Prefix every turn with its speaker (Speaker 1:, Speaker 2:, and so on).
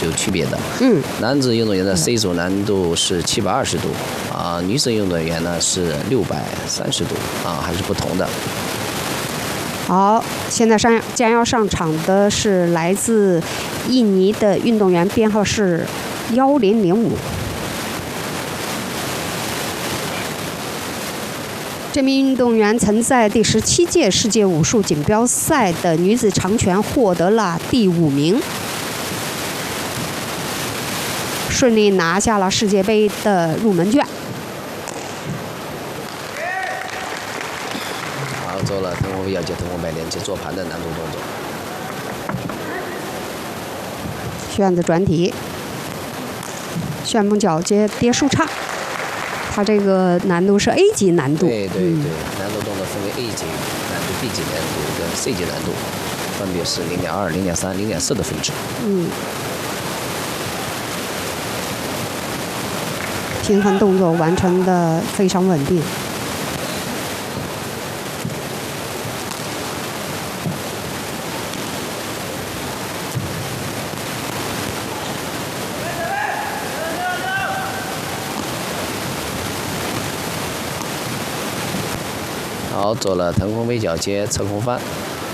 Speaker 1: 是有区别的。
Speaker 2: 男
Speaker 1: 子运动员的 C 组难度是720度啊，女子运动员呢是630度啊，还是不同的。
Speaker 2: 好，现在将要上场的是来自印尼的运动员，编号是1005。这名运动员曾在第17届世界武术锦标赛的女子长拳获得了第5名，顺利拿下了世界杯的入门券。
Speaker 1: 好，做了腾空飞脚接腾空摆连接坐盘的难度动作。
Speaker 2: 旋子转体，旋风脚接跌树叉。它这个难度是 A 级难度。
Speaker 1: 对，难度动作分为 A 级难度、B 级难度跟 C 级难度，分别是0.2、0.3、0.4的分值。
Speaker 2: 平衡动作完成的非常稳定。
Speaker 1: 好，做了腾空飞脚接侧空翻。